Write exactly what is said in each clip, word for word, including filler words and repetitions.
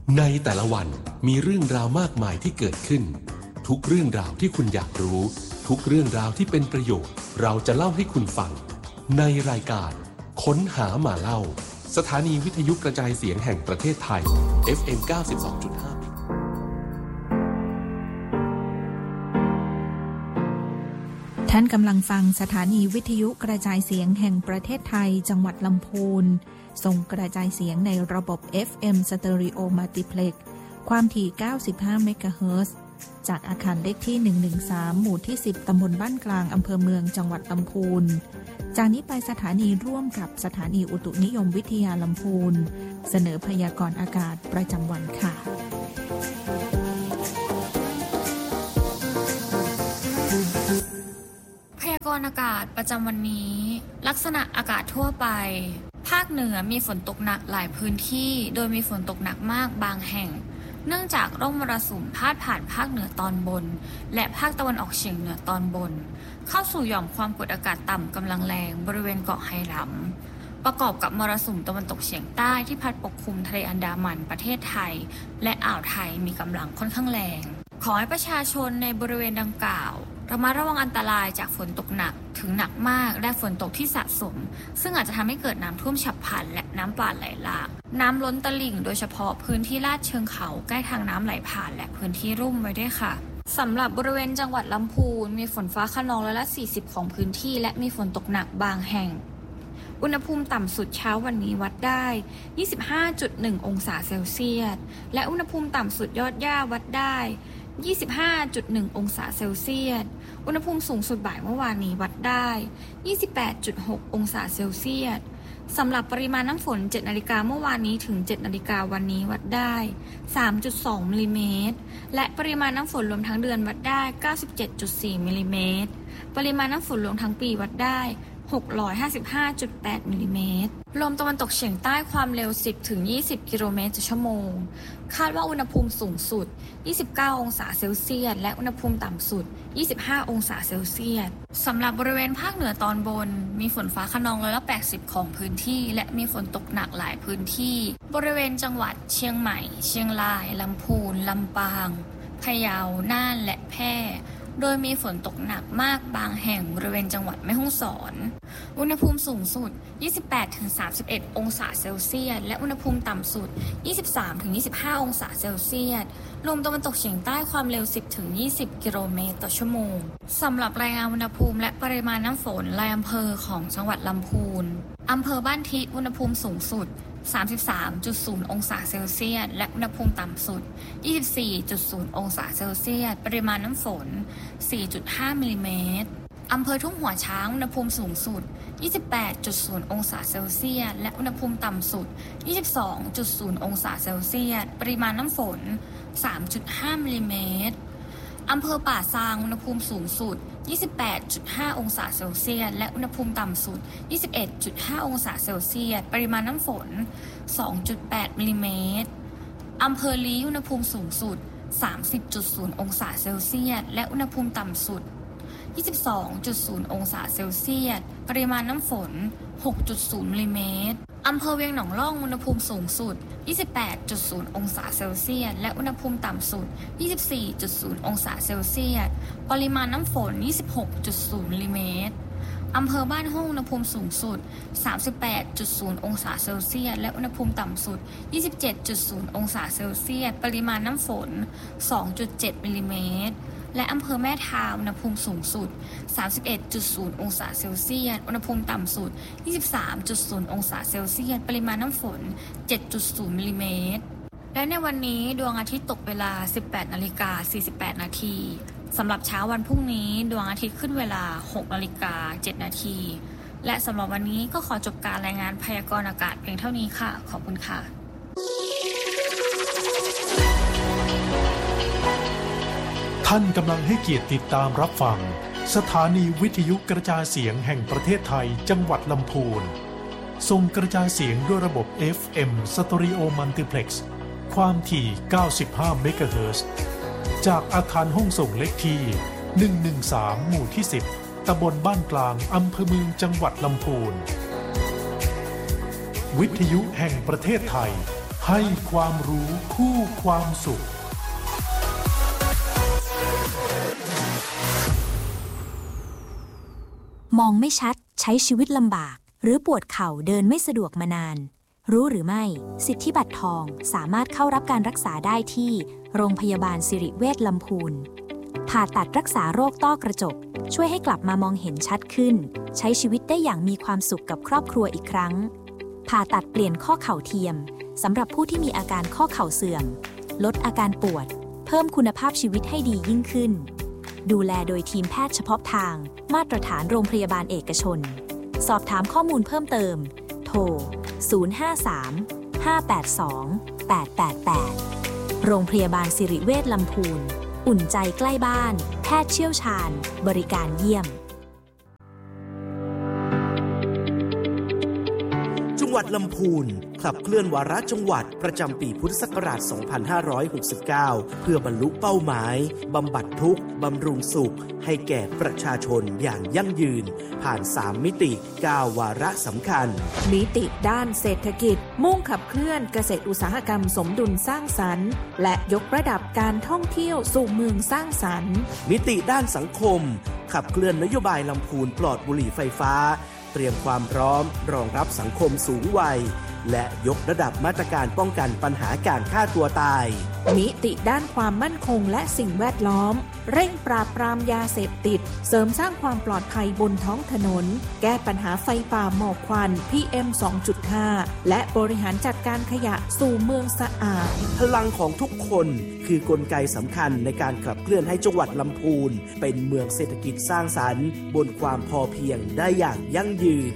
ในแต่ละวันมีเรื่องราวมากมายที่เกิดขึ้นทุกเรื่องราวที่คุณอยากรู้ทุกเรื่องราวที่เป็นประโยชน์เราจะเล่าให้คุณฟังในรายการค้นหามาเล่าสถานีวิทยุกระจายเสียงแห่งประเทศไทย เอฟ เอ็ม เก้าสิบสองจุดห้าท่านกำลังฟังสถานีวิทยุกระจายเสียงแห่งประเทศไทยจังหวัดลำพูนส่งกระจายเสียงในระบบ เอฟ เอ็ม Stereo Multiplex ความถี่ เก้าสิบห้า เมกะเฮิรตซ์ จากอาคารเลขที่ หนึ่งหนึ่งสาม หมู่ที่ สิบ ตำบลบ้านกลางอำเภอเมืองจังหวัดลำพูนจากนี้ไปสถานีร่วมกับสถานีอุตุนิยมวิทยาลำพูนเสนอพยากรณ์อากาศประจำวันค่ะพยากรณ์อากาศประจำวันนี้ลักษณะอากาศทั่วไปภาคเหนือมีฝนตกหนักหลายพื้นที่โดยมีฝนตกหนักมากบางแห่งเนื่องจากร่องมรสุมพาดผ่านภาคเหนือตอนบนและภาคตะวันออกเฉียงเหนือตอนบนเข้าสู่หย่อมความกดอากาศต่ำกำลังแรงบริเวณเกาะไหหลำประกอบกับมรสุมตะวันตกเฉียงใต้ที่พัดปกคลุมทะเลอันดามันประเทศไทยและอ่าวไทยมีกำลังค่อนข้างแรงขอให้ประชาชนในบริเวณดังกล่าวระมัดระวังอันตรายจากฝนตกหนักถึงหนักมากและฝนตกที่สะสมซึ่งอาจจะทำให้เกิดน้ำท่วมฉับพลันและน้ำป่าไหลหลากน้ำล้นตลิ่งโดยเฉพาะพื้นที่ลาดเชิงเขาใกล้ทางน้ำไหลผ่านและพื้นที่ลุ่มไว้ด้วยค่ะสำหรับบริเวณจังหวัดลำพูนมีฝนฟ้าคะนองร้อยละสี่สิบของพื้นที่และมีฝนตกหนักบางแห่งอุณหภูมิต่ำสุดเช้าวันนี้วัดได้ ยี่สิบห้าจุดหนึ่ง องศาเซลเซียสและอุณหภูมิต่ำสุดยอดหญ้าวัดได้ ยี่สิบห้าจุดหนึ่ง องศาเซลเซียสอุณหภูมิสูงสุดบ่ายเมื่อวานนี้วัดได้ ยี่สิบแปดจุดหก องศาเซลเซียสสำหรับปริมาณน้ำฝนเจ็ดนาฬิกาเมื่อวานนี้ถึงเจ็ดนาฬิกาวันนี้วัดได้ สามจุดสอง มิลลิเมตรและปริมาณน้ำฝนรวมทั้งเดือนวัดได้ เก้าสิบเจ็ดจุดสี่ มิลลิเมตรปริมาณน้ำฝนรวมทั้งปีวัดได้ หกร้อยห้าสิบห้าจุดแปด มิลลิเมตรลมตะวันตกเฉียงใต้ความเร็ว สิบถึงยี่สิบ กิโลเมตรต่อชั่วโมงคาดว่าอุณหภูมิสูงสุด ยี่สิบเก้า องศาเซลเซียสและอุณหภูมิต่ำสุด ยี่สิบห้า องศาเซลเซียสสำหรับบริเวณภาคเหนือตอนบนมีฝนฟ้าคะนองร้อยละแปดสิบของพื้นที่และมีฝนตกหนักหลายพื้นที่บริเวณจังหวัดเชียงใหม่เชียงรายลำพูนลำปางพะเยาน่านและแพร่โดยมีฝนตกหนักมากบางแห่งบริเวณจังหวัดแม่ฮ่องสอนอุณหภูมิสูงสุด ยี่สิบแปดถึงสามสิบเอ็ด องศาเซลเซียสและอุณหภูมิต่ำสุด ยี่สิบสามถึงยี่สิบห้า องศาเซลเซียสลมตะวันตกเฉียงใต้ความเร็ว สิบถึงยี่สิบ กิโลเมตรต่อชั่วโมงสำหรับรายงานอุณหภูมิและปริมาณน้ำฝนรายอำเภอของจังหวัดลำพูนอำเภอบ้านทิอุณหภูมิสูงสุดสามสิบสามจุดศูนย์ องศาเซลเซียสและอุณหภูมิต่ำสุด ยี่สิบสี่จุดศูนย์ องศาเซลเซียสปริมาณน้ำฝน สี่จุดห้า มิลลิเมตรอำเภอทุ่งหัวช้างอุณหภูมิสูงสุด ยี่สิบแปดจุดศูนย์ องศาเซลเซียสและอุณหภูมิต่ำสุด ยี่สิบสองจุดศูนย์ องศาเซลเซียสปริมาณน้ำฝน สามจุดห้า มิลลิเมตรอำเภอป่าซางอุณหภูมิสูงสุด ยี่สิบแปดจุดห้า องศาเซลเซียสและอุณหภูมิต่ำสุด ยี่สิบเอ็ดจุดห้า องศาเซลเซียสปริมาณน้ำฝน สองจุดแปด มิลลิเมตรอำเภอลี้อุณหภูมิสูงสุด สามสิบจุดศูนย์ องศาเซลเซียสและอุณหภูมิต่ำสุด ยี่สิบสองจุดศูนย์ องศาเซลเซียสปริมาณน้ำฝน หกจุดศูนย์ มิลลิเมตรอำเภอเวียงหนองล่องอุณหภูมิสูงสุด ยี่สิบแปดจุดศูนย์ องศาเซลเซียสและอุณหภูมิต่ำสุด ยี่สิบสี่จุดศูนย์ องศาเซลเซียสปริมาณน้ำฝน ยี่สิบหกจุดศูนย์ มิลลิเมตรอำเภอบ้านห้องอุณหภูมิสูงสุด สามสิบแปดจุดศูนย์ องศาเซลเซียสและอุณหภูมิต่ำสุด ยี่สิบเจ็ดจุดศูนย์ องศาเซลเซียสปริมาณน้ำฝน สองจุดเจ็ด มิลลิเมตรและอำเภอแม่ทาอุณหภูมิสูงสุด สามสิบเอ็ดจุดศูนย์ องศาเซลเซียสอุณหภูมิต่ำสุด ยี่สิบสามจุดศูนย์ องศาเซลเซียสปริมาณน้ำฝน เจ็ดจุดศูนย์ มิลลิเมตรและในวันนี้ดวงอาทิตย์ตกเวลา สิบแปดนาฬิกาสี่สิบแปดนาทีสำหรับเช้าวันพรุ่งนี้ดวงอาทิตย์ขึ้นเวลา หกนาฬิกาเจ็ดนาทีและสำหรับวันนี้ก็ขอจบการรายงานพยากรณ์อากาศเพียงเท่านี้ค่ะขอบคุณค่ะท่านกำลังให้เกียรติติดตามรับฟังสถานีวิทยุกระจายเสียงแห่งประเทศไทยจังหวัดลำพูนส่งกระจายเสียงด้วยระบบ เอฟ เอ็ม Stereo Multiplex ความถี่ เก้าสิบห้า เมกะเฮิรตซ์ จากอาคารห้องส่งเลขที่ หนึ่งหนึ่งสาม หมู่ที่ สิบ ตำบลบ้านกลางอำเภอเมืองจังหวัดลำพูนวิทยุแห่งประเทศไทยให้ความรู้คู่ความสุขมองไม่ชัดใช้ชีวิตลำบากหรือปวดเข่าเดินไม่สะดวกมานานรู้หรือไม่สิทธิบัตรทองสามารถเข้ารับการรักษาได้ที่โรงพยาบาลสิริเวชลำพูนผ่าตัดรักษาโรคต้อกระจกช่วยให้กลับมามองเห็นชัดขึ้นใช้ชีวิตได้อย่างมีความสุขกับครอบครัวอีกครั้งผ่าตัดเปลี่ยนข้อเข่าเทียมสำหรับผู้ที่มีอาการข้อเข่าเสื่อมลดอาการปวดเพิ่มคุณภาพชีวิตให้ดียิ่งขึ้นดูแลโดยทีมแพทย์เฉพาะทางมาตรฐานโรงพยาบาลเอกชนสอบถามข้อมูลเพิ่มเติมโทรศูนย์ ห้า สาม ห้า แปด สอง แปด แปด แปดโรงพยาบาลสิริเวชลำพูนอุ่นใจใกล้บ้านแพทย์เชี่ยวชาญบริการเยี่ยมจังหวัดลำพูนขับเคลื่อนวาระจังหวัดประจำปีพุทธศักราช สองพันห้าร้อยหกสิบเก้า เพื่อบรรลุเป้าหมายบำบัดทุกข์บำรุงสุขให้แก่ประชาชนอย่างยั่งยืนผ่านสามมิติเก้าวาระสำคัญมิติด้านเศรษฐกิจมุ่งขับเคลื่อนเกษตรอุตสาหกรรมสมดุลสร้างสรรค์และยกระดับการท่องเที่ยวสู่เมืองสร้างสรรค์มิติด้านสังคมขับเคลื่อนนโยบายลำพูนปลอดบุหรี่ไฟฟ้าเตรียมความพร้อมรองรับสังคมสูงวัยและยกระดับมาตรการป้องกันปัญหาการฆ่าตัวตายมิติด้านความมั่นคงและสิ่งแวดล้อมเร่งปราบปรามยาเสพติดเสริมสร้างความปลอดภัยบนท้องถนนแก้ปัญหาไฟป่าหมอกควัน พี เอ็ม สองจุดห้า และบริหารจัดการขยะสู่เมืองสะอาดพลังของทุกคนคือกลไกสำคัญในการขับเคลื่อนให้จังหวัดลำพูนเป็นเมืองเศรษฐกิจสร้างสรรค์บนความพอเพียงได้อย่างยั่งยืน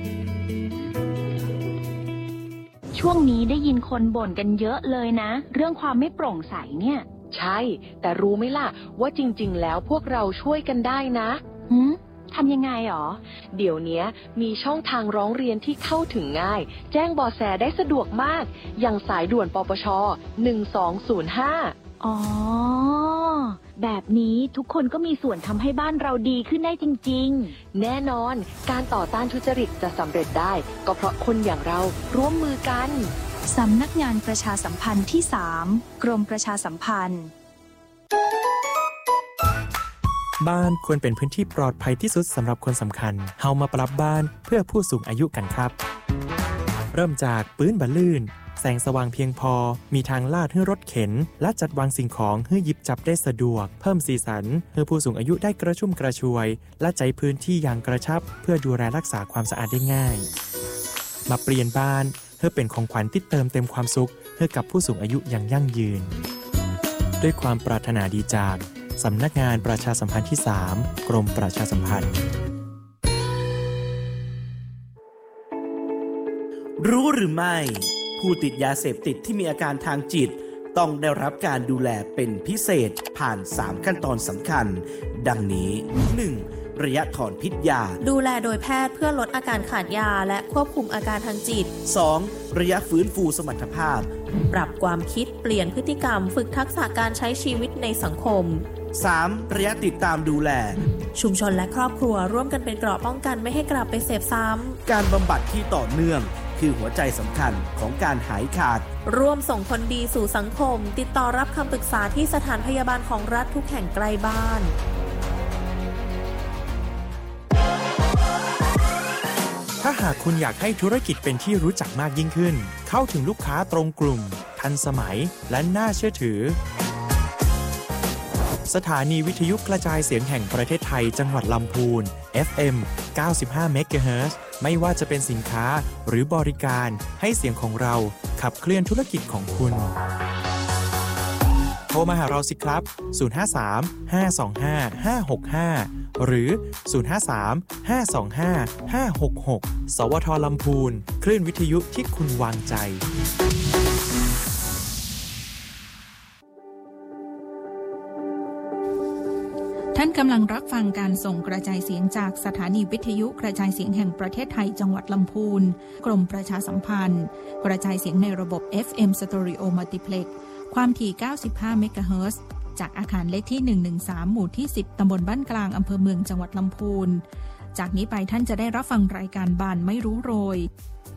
ช่วงนี้ได้ยินคนบ่นกันเยอะเลยนะเรื่องความไม่โปร่งใสเนี่ยใช่แต่รู้ไหมล่ะว่าจริงๆแล้วพวกเราช่วยกันได้นะหืมทำยังไงหรอเดี๋ยวนี้มีช่องทางร้องเรียนที่เข้าถึงง่ายแจ้งเบาะแสได้สะดวกมากอย่างสายด่วนปปชหนึ่งสองศูนย์ห้าอ๋อแบบนี้ทุกคนก็มีส่วนทำให้บ้านเราดีขึ้นได้จริงๆแน่นอนการต่อต้านทุจริตจะสำเร็จได้ก็เพราะคนอย่างเราร่วมมือกันสำนักงานประชาสัมพันธ์ที่สามกรมประชาสัมพันธ์บ้านควรเป็นพื้นที่ปลอดภัยที่สุดสำหรับคนสำคัญเฮามาปรับบ้านเพื่อผู้สูงอายุกันครับเริ่มจากปื้นบะลื่นแสงสว่างเพียงพอมีทางลาดให้รถเข็นและจัดวางสิ่งของให้หยิบจับได้สะดวกเพิ่มสีสันให้ผู้สูงอายุได้กระชุ่มกระชวยและใจพื้นที่อย่างกระชับเพื่อดูแลรักษาความสะอาดได้ง่ายมาเปลี่ยนบ้านเพื่อเป็นของขวัญที่เติมเต็มความสุขให้กับผู้สูงอายุอย่างยั่งยืนด้วยความปรารถนาดีจากสำนักงานประชาสัมพันธ์ที่สามกรมประชาสัมพันธ์รู้หรือไม่ผู้ติดยาเสพติดที่มีอาการทางจิตต้องได้รับการดูแลเป็นพิเศษผ่านสามขั้นตอนสำคัญดังนี้ หนึ่ง ระยะถอนพิษยาดูแลโดยแพทย์เพื่อลดอาการขาดยาและควบคุมอาการทางจิตสอง ระยะฟื้นฟูสมรรถภาพปรับความคิดเปลี่ยนพฤติกรรมฝึกทักษะการใช้ชีวิตในสังคมสาม ระยะติดตามดูแลชุมชนและครอบครัวร่วมกันเป็นเกราะป้องกันไม่ให้กลับไปเสพซ้ำการบำบัดที่ต่อเนื่องคือหัวใจสำคัญของการหายขาดร่วมส่งคนดีสู่สังคมติดต่อรับคำปรึกษาที่สถานพยาบาลของรัฐทุกแห่งใกล้บ้านถ้าหากคุณอยากให้ธุรกิจเป็นที่รู้จักมากยิ่งขึ้นเข้าถึงลูกค้าตรงกลุ่มทันสมัยและน่าเชื่อถือสถานีวิทยุกระจายเสียงแห่งประเทศไทยจังหวัดลำพูน เอฟ เอ็ม เก้าสิบห้า เมกะเฮิรตซ์ ไม่ว่าจะเป็นสินค้าหรือบริการให้เสียงของเราขับเคลื่อนธุรกิจของคุณโทรมาหาเราสิครับ ศูนย์ ห้า สาม ห้า สอง ห้า ห้า หก ห้า หรือ ศูนย์ ห้า สาม ห้า สอง ห้า ห้า หก หก สวท.ลำพูนคลื่นวิทยุที่คุณวางใจท่านกำลังรับฟังการส่งกระจายเสียงจากสถานีวิทยุกระจายเสียงแห่งประเทศไทยจังหวัดลำพูนกรมประชาสัมพันธ์กระจายเสียงในระบบ เอฟ เอ็ม Stereo Multiplex ความถี่เก้าสิบห้าเมกะเฮิรตซ์ จากอาคารเลขที่หนึ่งหนึ่งสามหมู่ที่สิบตำบลบ้านกลางอำเภอเมืองจังหวัดลำพูนจากนี้ไปท่านจะได้รับฟังรายการบ้านไม่รู้โรย